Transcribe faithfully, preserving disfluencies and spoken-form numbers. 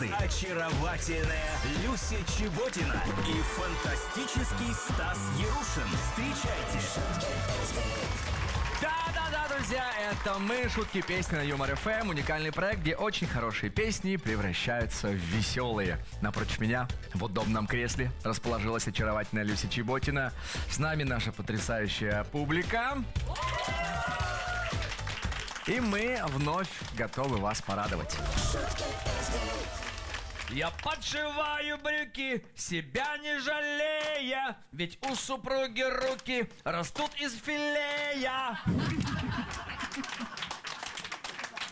очаровательная Люся Чеботина и фантастический Стас Ярушин. Встречайте. Да-да-да, друзья, это мы, Шутки Песни на Юмор эф эм. Уникальный проект, где очень хорошие песни превращаются в веселые. Напротив меня в удобном кресле расположилась очаровательная Люся Чеботина. С нами наша потрясающая публика. И мы вновь готовы вас порадовать. Я подшиваю брюки, себя не жалея, ведь у супруги руки растут из филея.